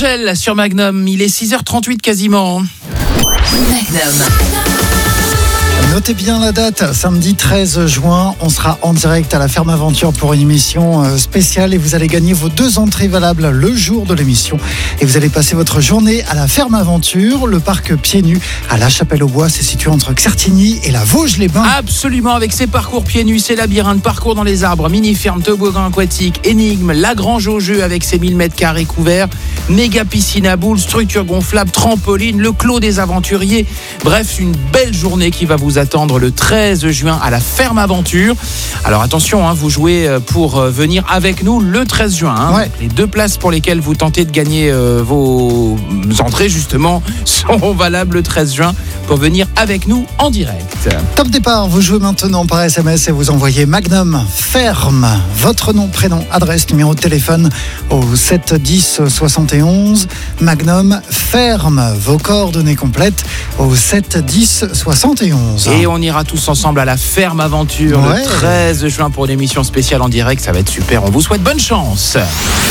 Angèle sur Magnum, il est 6h38 quasiment. Magnum. Notez bien la date, samedi 13 juin, on sera en direct à la Ferme Aventure pour une émission spéciale et vous allez gagner vos 2 entrées valables le jour de l'émission. Et vous allez passer votre journée à la Ferme Aventure, le parc pieds nus à La Chapelle-aux-Bois, c'est situé entre Certigny et la Vosges-les-Bains. Absolument, avec ses parcours pieds nus, ses labyrinthes, parcours dans les arbres, mini-ferme, toboggan aquatique, énigme, la grange au jeu avec ses 1000 mètres carrés couverts, méga piscine à boules, structure gonflable, trampoline, le clos des aventuriers. Bref, une belle journée qui va vous attendre le 13 juin à la Ferme Aventure. Alors attention, vous jouez pour venir avec nous le 13 juin. Ouais. Les 2 places pour lesquelles vous tentez de gagner vos entrées justement sont valables le 13 juin pour venir avec nous en direct. Top départ, vous jouez maintenant par SMS et vous envoyez Magnum Ferme, votre nom, prénom, adresse, numéro de téléphone au 7 10 71. Magnum Ferme, vos coordonnées complètes au 7 10 71. Et on ira tous ensemble à la Ferme Aventure le 13 juin pour une émission spéciale en direct. Ça va être super. On vous souhaite bonne chance.